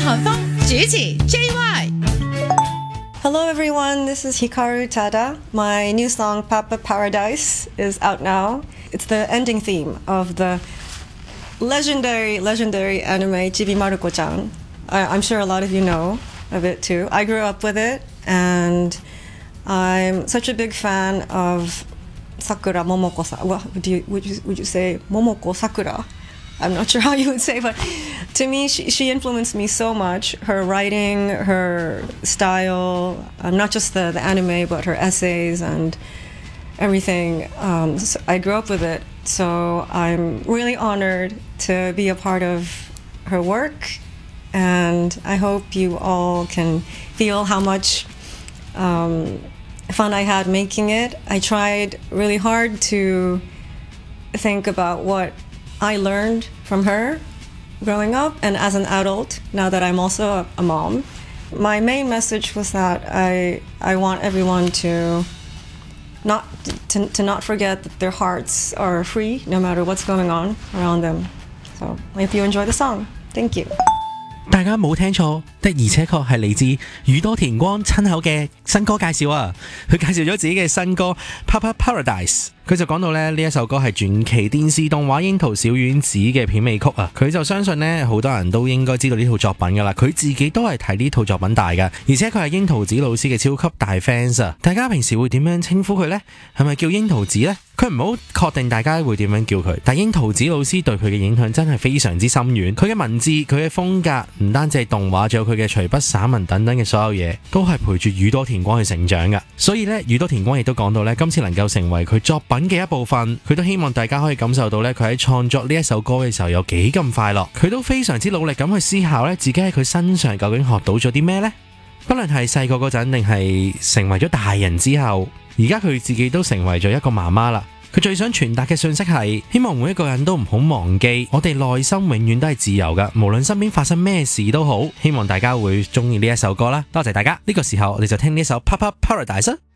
韓風主持 JY。 Hello everyone, this is Hikaru Tada. My new song Papa Paradise is out now. It's the ending theme of the legendary anime Chibi Maruko-chan. I'm sure a lot of you know of it too. I grew up with it and I'm such a big fan of Sakura Momoko-san. Well, would you say Momoko Sakura? I'm not sure how you would say, but to me, she influenced me so much. Her writing, her style, not just the anime, but her essays and everything. So I grew up with it, so I'm really honored to be a part of her work, and I hope you all can feel how much fun I had making it. I tried really hard to think about what I learned from her growing up and as an adult, now that I'm also a mom. My main message was that I want everyone to not forget that their hearts are free no matter what's going on around them. So I hope you enjoy the song. Thank you. 大家冇聽錯，的而且確係嚟自宇多田光親口嘅新歌介紹啊！佢介紹咗自己嘅新歌《Papa Paradise》，佢就講到呢一首歌係傳奇電視動畫《櫻桃小丸子》嘅片尾曲啊！佢就相信呢好多人都應該知道呢套作品噶啦，佢自己都係睇呢套作品大嘅，而且佢係櫻桃子老師嘅超級大 fans 啊！大家平時會點樣稱呼佢呢？係咪叫櫻桃子呢？佢唔好確定大家會點樣叫佢，但櫻桃子老師對佢嘅影響真係非常之深遠。佢嘅文字、佢嘅風格，唔單止係動畫，仲有佢嘅隨筆散文等等嘅所有嘢，都係陪住宇多田光去成長㗎。所以呢，宇多田光亦都講到呢，今次能夠成為佢作品嘅一部分，佢都希望大家可以感受到呢，佢喺創作呢一首歌嘅時候有幾咁快樂。佢都非常之努力咁去思考呢，自己喺佢身上究竟學到咗啲咩呢？不論係細個嗰陣定係成為咗大人之後，而家佢自己都成為咗一個媽媽啦。佢最想傳達嘅信息係，希望每一個人都唔好忘記，我哋內心永遠都係自由㗎，無論身邊發生咩事都好。希望大家會中意呢一首歌啦。多謝大家，呢個時候我哋就聽呢一首 Papa Paradise。